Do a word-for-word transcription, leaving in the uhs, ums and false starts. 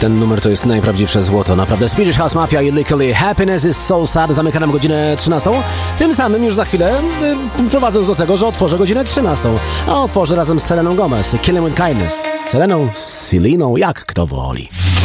Ten numer to jest najprawdziwsze złoto. Naprawdę Swedish House Mafia i Legally Happiness is so sad. Zamyka nam godzinę trzynastą. Tym samym już za chwilę y, prowadząc do tego, że otworzę godzinę trzynastą. A otworzę razem z Seleną Gomez. Killing with Kindness. Seleną, Seliną, jak kto woli.